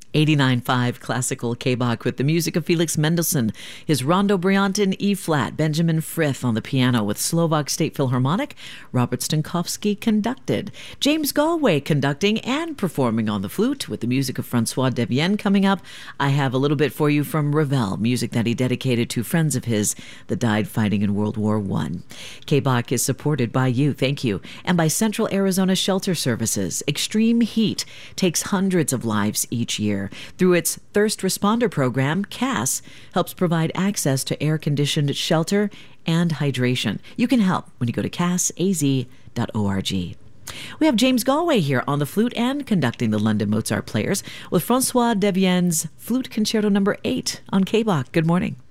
89.5 Classical K-Bach with the music of Felix Mendelssohn, his Rondo Brilliant in E-flat, Benjamin Frith on the piano with Slovak State Philharmonic, Robert Stankowski conducted, James Galway conducting and performing on the flute with the music of Francois Devienne coming up. I have a little bit for you from Ravel, music that he dedicated to friends of his that died fighting in World War I. K-Bach is supported by you, thank you, and by Central Arizona Shelter Services. Extreme heat takes hundreds of lives each year. Through its Thirst Responder program, CAS helps provide access to air-conditioned shelter and hydration. You can help when you go to casaz.org. We have James Galway here on the flute and conducting the London Mozart Players with Francois Devienne's Flute Concerto No. 8 on K-Bach. Good morning.